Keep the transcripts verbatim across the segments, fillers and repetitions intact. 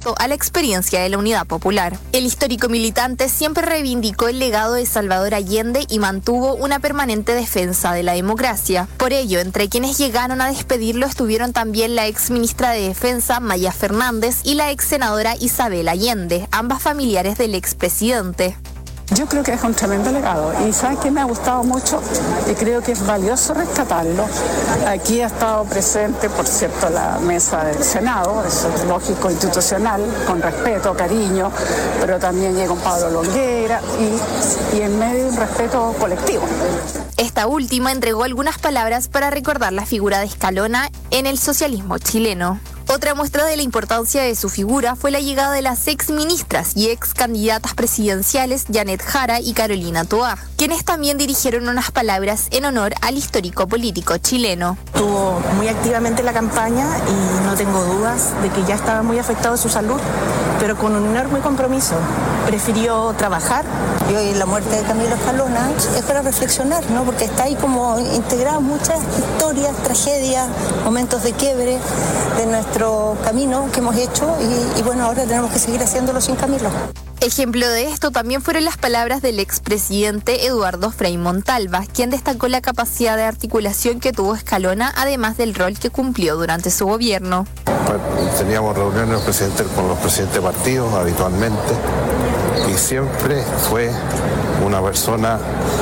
respecto a la experiencia de la Unidad Popular. El histórico militante siempre reivindicó el legado de Salvador Allende y mantuvo una permanente defensa de la democracia. Por ello, entre quienes llegaron a despedirlo estuvieron también la ex ministra de Defensa, Maya Fernández, y la ex senadora Isabel Allende, ambas familiares del expresidente. Yo creo que es un tremendo legado y ¿sabes qué? Me ha gustado mucho y creo que es valioso rescatarlo. Aquí ha estado presente, por cierto, la mesa del Senado, eso es lógico, institucional, con respeto, cariño, pero también llega un Pablo Longueira y, y en medio de un respeto colectivo. Esta última entregó algunas palabras para recordar la figura de Escalona en el socialismo chileno. Otra muestra de la importancia de su figura fue la llegada de las ex ministras y ex candidatas presidenciales Janet Jara y Carolina Toá, quienes también dirigieron unas palabras en honor al histórico político chileno. Estuvo muy activamente en la campaña y no tengo dudas de que ya estaba muy afectado su salud, pero con un enorme compromiso. Prefirió trabajar. Y hoy la muerte de Camilo Escalona es para reflexionar, ¿no? Porque está ahí como integradas muchas historias, tragedias, momentos de quiebre de nuestro camino que hemos hecho y, y bueno, ahora tenemos que seguir haciéndolo sin Camilo. Ejemplo de esto también fueron las palabras del expresidente Eduardo Frei Montalva, quien destacó la capacidad de articulación que tuvo Escalona, además del rol que cumplió durante su gobierno. Teníamos reuniones presidente, con los presidentes de partidos habitualmente y siempre fue una persona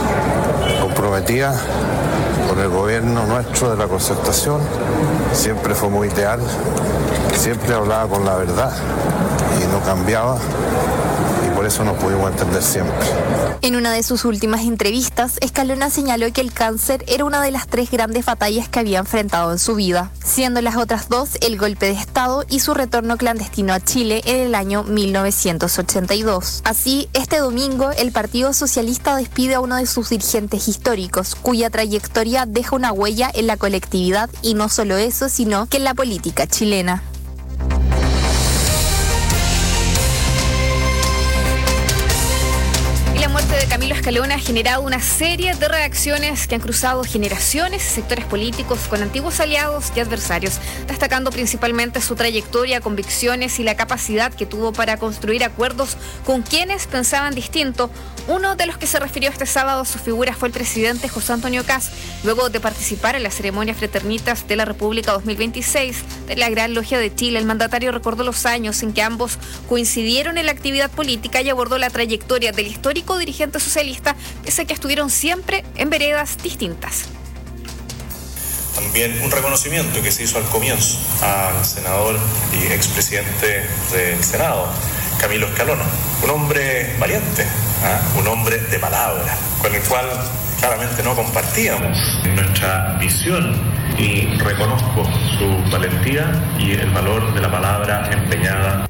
comprometida con el gobierno nuestro de la Concertación, siempre fue muy ideal, siempre hablaba con la verdad y no cambiaba. Por eso nos pudimos entender siempre. En una de sus últimas entrevistas, Escalona señaló que el cáncer era una de las tres grandes batallas que había enfrentado en su vida, siendo las otras dos el golpe de Estado y su retorno clandestino a Chile en el año mil novecientos ochenta y dos. Así, este domingo, el Partido Socialista despide a uno de sus dirigentes históricos, cuya trayectoria deja una huella en la colectividad y no solo eso, sino que en la política chilena. La muerte de Camilo Escalona ha generado una serie de reacciones que han cruzado generaciones y sectores políticos con antiguos aliados y adversarios, destacando principalmente su trayectoria, convicciones y la capacidad que tuvo para construir acuerdos con quienes pensaban distinto. Uno de los que se refirió este sábado a su figura fue el presidente José Antonio Kast, luego de participar en la ceremonia Fraternitas de la República dos mil veintiséis de la Gran Logia de Chile. El mandatario recordó los años en que ambos coincidieron en la actividad política y abordó la trayectoria del histórico dirigente socialista, pese a que estuvieron siempre en veredas distintas. También un reconocimiento que se hizo al comienzo al senador y expresidente del Senado, Camilo Escalona, un hombre valiente, ¿eh? un hombre de palabra, con el cual claramente no compartíamos nuestra visión, y reconozco su valentía y el valor de la palabra empeñada.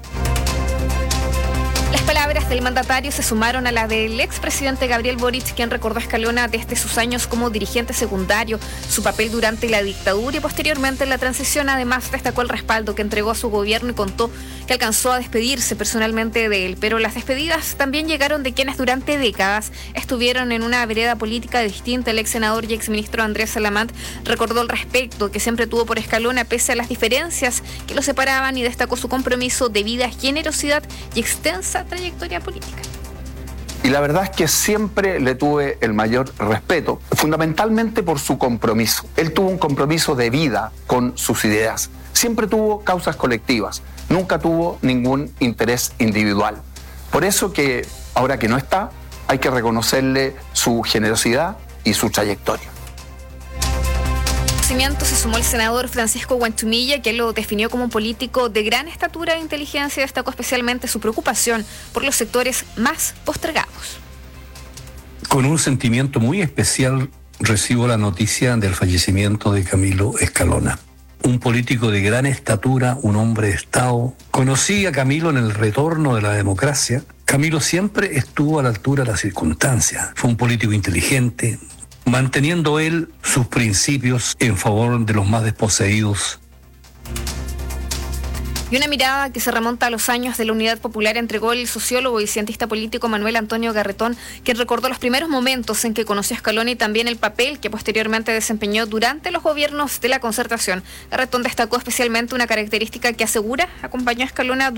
Las palabras del mandatario se sumaron a la del expresidente Gabriel Boric, quien recordó a Escalona desde sus años como dirigente secundario, su papel durante la dictadura y posteriormente en la transición. Además, destacó el respaldo que entregó a su gobierno y contó que alcanzó a despedirse personalmente de él. Pero las despedidas también llegaron de quienes durante décadas estuvieron en una vereda política distinta. El ex senador y exministro Andrés Salamant recordó el respeto que siempre tuvo por Escalona pese a las diferencias que lo separaban y destacó su compromiso de vida, generosidad y extensa trayectoria política. Y la verdad es que siempre le tuve el mayor respeto, fundamentalmente por su compromiso. Él tuvo un compromiso de vida con sus ideas. Siempre tuvo causas colectivas, nunca tuvo ningún interés individual. Por eso que ahora que no está, hay que reconocerle su generosidad y su trayectoria. Se sumó el senador Francisco Guanchumilla, que lo definió como un político de gran estatura e inteligencia y destacó especialmente su preocupación por los sectores más postergados. Con un sentimiento muy especial recibo la noticia del fallecimiento de Camilo Escalona. Un político de gran estatura, un hombre de Estado. Conocí a Camilo en el retorno de la democracia. Camilo siempre estuvo a la altura de las circunstancias. Fue un político inteligente, manteniendo él sus principios en favor de los más desposeídos. Y una mirada que se remonta a los años de la Unidad Popular entregó el sociólogo y cientista político Manuel Antonio Garretón, quien recordó los primeros momentos en que conoció a Escalona y también el papel que posteriormente desempeñó durante los gobiernos de la Concertación. Garretón destacó especialmente una característica que asegura acompañó a Escalona